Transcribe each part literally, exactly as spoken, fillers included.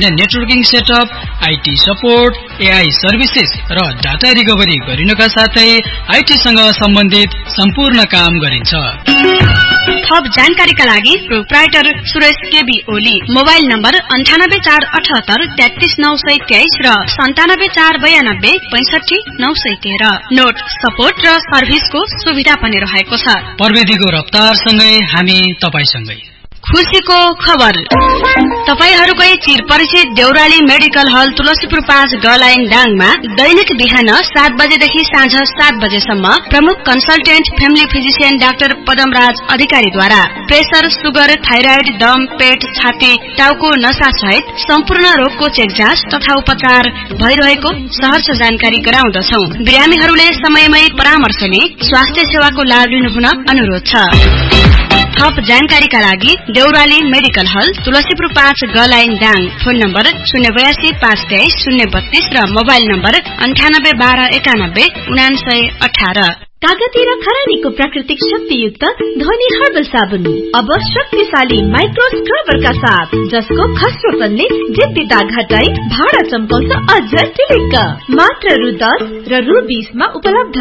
Networking setup, IT support, AI services र data recovery गरिनका साथै आईटीसँग सम्बन्धित सम्पूर्ण काम गरिन्छ। थप जानकारीका लागि proprietor Suresh KB Oli, mobile number अन्ठानब्बे चार अठहत्तर तेत्तीस नौ सय तेइस र सन्तानब्बे चार बयानब्बे पैंसठी नौ सय तेह्र। नोट सपोर्ट र सर्भिसको सुविधा पनि रहेको छ। प्रविधिको रफ्तारसँगै हामी तपाईसँगै। खुसीको खबर, तपाईहरूकै चिरपरिचित देउराली मेडिकल हल तुलसीपुर पाँच गलाइन डाङमा दैनिक बिहान सात बजेदेखि साँझ सात बजेसम्म प्रमुख consultant family physician doctor Padamraj अधिकारीद्वारा प्रेसर, सुगर, थाइराइड, दम, पेट, छाती, टाउको नसा सहित सम्पूर्ण रोगको चेक जाँच तथा उपचार भइरहेको सहर्ष जानकारी गराउँदछौ। बिरामीहरूले समयमै परामर्श लिई स्वास्थ्य सेवाको लाभ लिनुहुन अनुरोध छ। थप जानकारीका लागि देउराली मेडिकल हल तुलसीपुर पाँच गलाइन डाङ, फोन नम्बर शून्य बयासी पाँच तेइस शून्य बत्तीस र मोबाइल नम्बर अन्ठानब्बे बाह्र एकानब्बे उनासय अठार। कागती र खरानीको प्राकृतिक शक्तियुक्त ध्वनि हर्बल साबुन अब शक्तिशाली माइक्रो स्क्रबरका साथ, जसको खस्रोपनले जिद्दी दाग हटाई भाडा चम्काउँछ अझ टिलिक्क। मात्र रु दस र रु बीसमा उपलब्ध।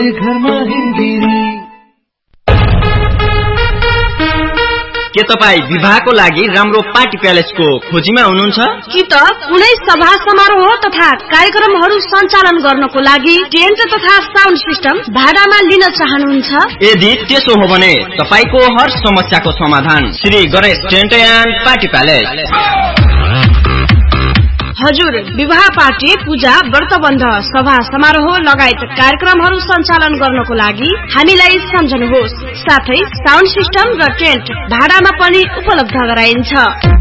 के तपाईँ विवाहको लागि राम्रो पार्टी प्यालेसको खोजीमा हुनुहुन्छ? कि त कुनै सभा समारोह तथा कार्यक्रमहरू सञ्चालन गर्नको लागि टेन्ट तथा साउन्ड सिस्टम भाडामा लिन चाहनुहुन्छ? यदि त्यसो हो भने तपाईको हर समस्याको समाधान Shri Ganesh tent and party palace. हजुर, विवाह पार्टी, पूजा, व्रतबन्ध, सभा समारोह लगायत कार्यक्रमहरू सञ्चालन गर्नको लागि हामीलाई सम्झनुहोस्। साथै साउन्ड सिस्टम र टेन्ट भाडामा पनि उपलब्ध गराइन्छ।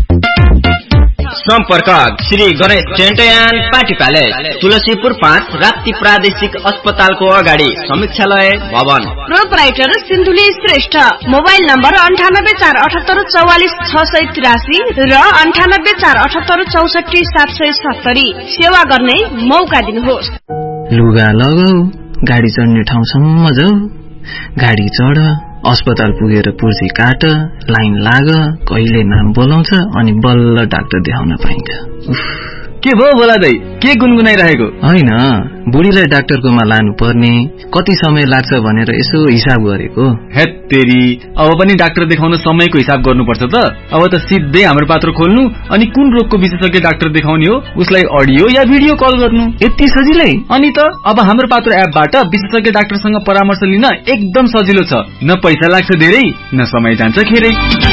सम्पर्क Shri Ganesh tent and party palace, Tulsipur पाँच, राप्ती प्रादेशिक अस्पतालको अगाडि, समीक्षालय भवन। Proprietor Sindhuli Shrestha, mobile number अन्ठानब्बे चार अठहत्तर चौवालिस छ सय तिरासी र अन्ठानब्बे चार अठहत्तर चौसठी सात सय सत्तरी। सेवा गर्ने मौका दिनुहोस्। लुगा लगाऊ, गाडी चढ्ने ठाउँसम्म जाऊ, गाडी चढ, अस्पताल पुगेर पुर्जी काट, लाइन लाग, कहिले नाम बोलाउँछ अनि बल्ल डाक्टर देखाउन पाइन्छ। के भयो बोला दाइ, के गुनगुनाइरहेको? होइन, बुढीलाई डाक्टरकोमा लानु पर्ने, कति समय लाग्छ भनेर यसो हिसाब गरेको। हेत तेरी, अब पनि डाक्टर देखाउन समयको हिसाब गर्नुपर्छ त। अब त सिधै हाम्रो पात्र खोल्नु अनि कुन रोगको विशेषज्ञ डाक्टर देखाउने हो उसलाई अडियो या भिडियो कल गर्नु, यति सजिलै। अनि त अब हाम्रो पात्र एपबाट विशेषज्ञ डाक्टरसँग परामर्श लिन एकदम सजिलो छ। न पैसा लाग्छ धेरै, न समय जान्छ खेरै।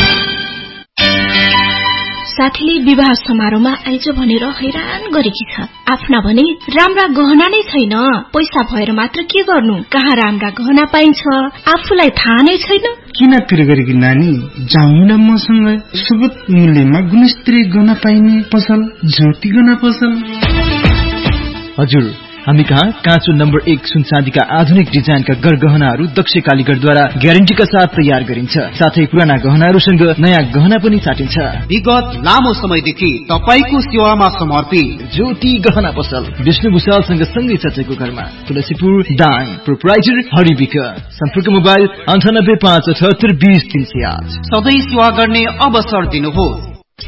साथीले विवाह समारोहमा आइज भनेर हैरान गरेकी छ। आफ्ना भने राम्रा गहना नै छैन। पैसा भएर मात्र के गर्नु, कहाँ राम्रा गहना पाइन्छ आफूलाई थाहा नै छैन। किन पिर गरेकी नानी, जाउँ न मसँग सुगत मूल्यमा गुणस्तरीय गहना पाइने पसल, ज्योति गहना पसल। हजुर, हामी कहाँ काँचो नम्बर एक सुन चाँदीका आधुनिक डिजाइनका गरगहनाहरू दक्ष कालीगरद्वारा ग्यारेन्टीका साथ तयार गरिन्छ। साथै पुराना गहनाहरूसँग नयाँ गहना पनि साटिन्छ। विगत लामो समयदेखि तपाईको सेवामा समर्पित ज्योति गहना पसल, विष्णु भूषालसँग सँगै चचेको घरमा, तुलसीपुर दाङ। प्रोप्राइटर हरिविक। सम्पर्क मोबाइल अन्ठानब्बे पाँच अठहत्तर बीस तीन सय आठ। सधैँ सेवा गर्ने अवसर दिनुहोस्।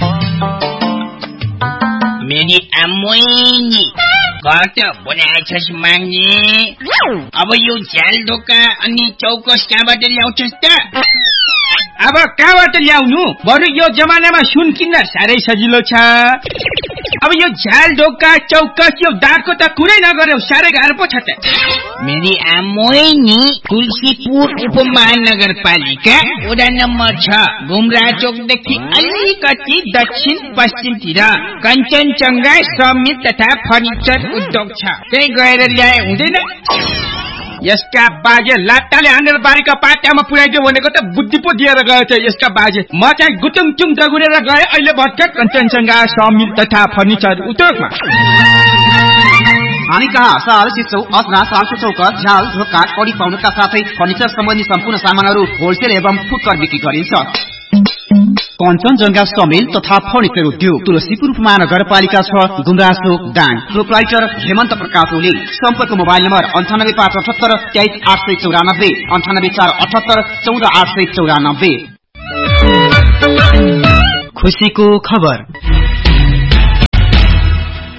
मेरी आमोइनी कता बनाएछस् माग्ने? अब यो झ्याल ढोका अनि चौकस कहाँबाट ल्याउँछस् त? अब कहाँबाट ल्याउनु? बरु यो जमानामा सुन किन्न साह्रै सजिलो छ। अब यो झ्याल ढोका चौकस यो दागको त कुरै नगर्यो, साह्रै गाह्रो पो छ त। मेरी आमोइनी तुलसीपुर उपमहानगरपालिका वडा नम्बर छ, घुमरा चोकदेखि अलिकति दक्षिण पश्चिमतिर कञ्चनजङ्घा समित तथा फर्निचर उद्योग छ। त्यही गएर ल्याए हुँदैन? यसका बाजे लाट्टाले हानेर बारीका पाटामा पुर्याइदियो भनेको त बुद्धि पो दिएर गयो छ यसका बाजे। म चाहिँ गुटुङचुङ दगुरेर गए अहिले भर्खर कञ्चनजङ्घा समिल तथा फर्निचर उद्योगमा। हामी कहाँ साल सिक्छौ असना सालको चौकट झ्याल ढोका कडी पाउनका साथै फर्निचर सम्बन्धी सम्पूर्ण सामानहरू होलसेल एवं फुटकर बिक्री गरिन्छ। कञ्चनजङ्घा समेल तथा फर्निचर उद्योग, तुलसीपुर महानगरपालिका छ, गुमराचोक दाङ। प्रोप्राइटर हेमन्त प्रकाश ओली। सम्पर्क मोबाइल नम्बर अन्ठानब्बे पाँच अठहत्तर तेइस आठ सय चौरानब्बे, अन्ठानब्बे चार अठहत्तर चौध आठ सय चौरानब्बे। खुसीको खबर।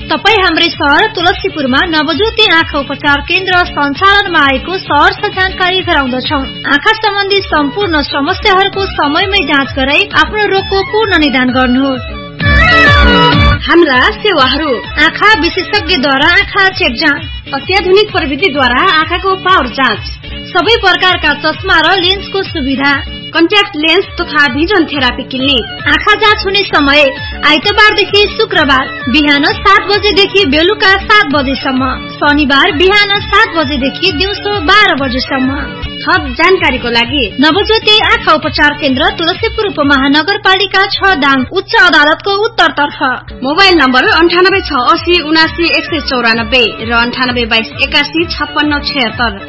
तपाई हाम्रै सहर तुलसीपुरमा नवज्योति आँखा उपचार केन्द्र सञ्चालनमा आएको सहर जानकारी गराउँदछौं। आँखा सम्बन्धी सम्पूर्ण समस्याहरूको समयमै जाँच गराई आफ्नो रोगको पूर्ण निदान गर्नुहोस्। हाम्रा सेवाहरू आँखा विशेषज्ञद्वारा आँखा चेक जाँच, अत्याधुनिक प्रविधिद्वारा आँखाको पावर जाँच, सबै प्रकारका चस्मा र लेन्सको सुविधा, कन्ट्याक्ट लेन्स तथा भिजन थेरापी क्लिनिक। आँखा जाँच हुने समय आइतबारदेखि शुक्रबार बिहान सात बजेदेखि बेलुका सात बजेसम्म, शनिबार बिहान सात बजेदेखि दिउँसो बाह्र बजेसम्म। थप जानकारीको लागि नवज्योति आँखा उपचार केन्द्र तुलसीपुर उपमहानगरपालिका छ दाङ उच्च अदालतको उत्तरतर्फ। मोबाइल नम्बर अन्ठानब्बे छ असी उनासी एक सय चौरानब्बे र अन्ठानब्बे बाइस एकासी छप्पन्न छयत्तर।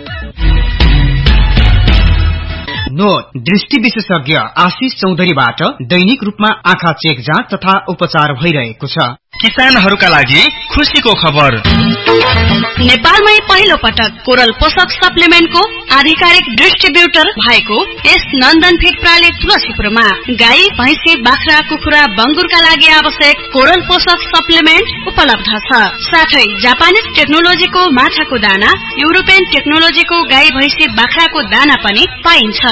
नोट, दृष्टि विशेषज्ञ आशिष चौधरीबाट दैनिक रूपमा आँखा चेक जाँच तथा उपचार भइरहेको छ। किसानहरूका लागि खुशीको खबर। नेपालमै पहिलो पटक कोरल पोषक सप्लिमेन्टको आधिकारिक डिस्ट्रिब्युटर भएको यस नन्दन फिड प्राली तुलसीपुरमा गाई, भैँसी, बाख्रा, कुखुरा, बङ्गुरका लागि आवश्यक कोरल पोषक सप्लिमेन्ट उपलब्ध छ। साथै जापानिज टेक्नोलोजीको माछाको दाना, युरोपियन टेक्नोलोजीको गाई, भैँसी, बाख्राको दाना पनि पाइन्छ।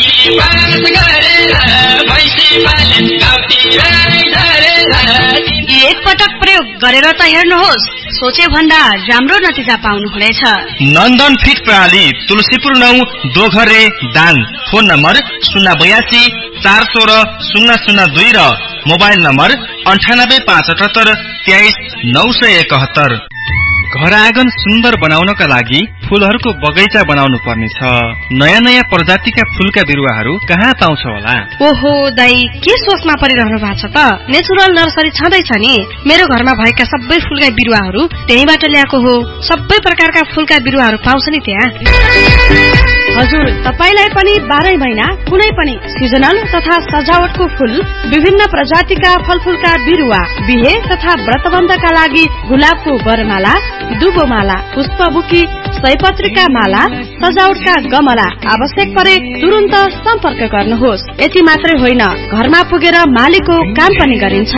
एक पटक प्रयोग गरेर त हेर्नुहोस्, सोचे भन्दा राम्रो नतिजा पाउनुहुनेछ। नन्दन फिड प्रणाली तुलसीपुर नौ दोघरे दाङ। फोन नम्बर शून्य बयासी चार सोह्र शून्य शून्य दुई र मोबाइल नम्बर अन्ठानब्बे पाँच अठहत्तर तेइस नौ सय एकहत्तर। घर आँगन सुन्दर बनाउनका लागि फूलहरूको बगैँचा बनाउनु पर्नेछ। नयाँ नयाँ प्रजातिका फूलका बिरुवाहरू कहाँ पाउँछ होला? ओहो दाई, के सोचमा परिरहनु भएको छ त? नेचुरल नर्सरी छँदैछ नि। मेरो घरमा भएका सबै फूलका बिरुवाहरू त्यहीबाट ल्याएको हो। सबै प्रकारका फूलका बिरुवाहरू पाउँछ नि त्यहाँ। हजुर, तपाईलाई पनि बाह्रै महिना कुनै पनि सिजनल तथा सजावटको फूल, विभिन्न प्रजातिका फलफूलका बिरुवा, बिहे तथा व्रतबन्धका लागि गुलाबको बरमाला, दुबोमाला, पुष्पबुकी, सयपत्रीका माला, सजावटका गमला आवश्यक परे तुरन्त सम्पर्क गर्नुहोस्। यति मात्रै होइन, घरमा पुगेर मालीको काम पनि गरिन्छ।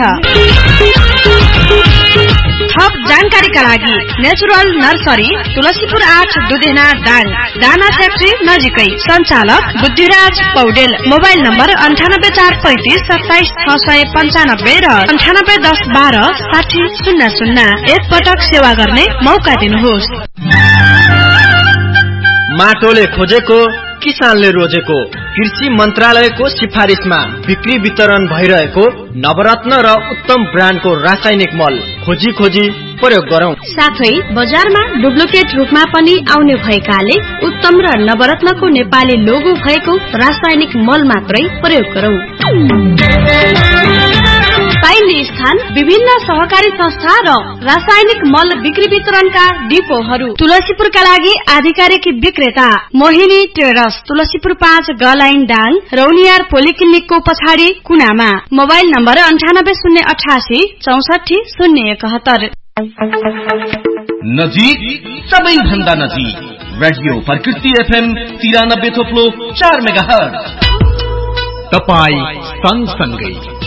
थप जानकारीका लागि नेचुरल नर्सरी तुलसीपुर आठ दुधेना दाङ, दाना फ्याक्ट्री नजिकै। सञ्चालक बुद्धिराज पौडेल। मोबाइल नम्बर अन्ठानब्बे चार पैंतिस सत्ताइस छ सय पन्चानब्बे र अन्ठानब्बे दस बाह्र साठी शून्य शून्य। एक पटक सेवा गर्ने मौका दिनुहोस्। माटोले खोजेको, किसानले रोजेको। कृषि मन्त्रालयको सिफारिसमा बिक्री वितरण भइरहेको नवरत्न र उत्तम ब्रान्डको रासायनिक मल खोजी खोजी प्रयोग गरौं। साथै बजारमा डुप्लिकेट रूपमा पनि आउने भएकाले उत्तम र नवरत्नको नेपाली लोगो भएको रासायनिक मल मात्रै प्रयोग गरौं। पाइने स्थान विभिन्न सहकारी संस्था र रासायनिक मल बिक्री वितरणका डिपोहरू। तुलसीपुरका लागि आधिकारिक विक्रेता मोहिनी ट्रेडर्स, तुलसीपुर पाँच गलाइन दाङ, रौनियार पोलिक्लिनिकको पछाडि कुनामा। मोबाइल नम्बर अन्ठानब्बे शून्य अठासी चौसठी शून्य एकहत्तर। नजिक, सबैभन्दा नजिक, रेडियो प्रकृति एफएम तिरानब्बे थोप्लो चार मेगाहर्ज। तपाई सँगसँगै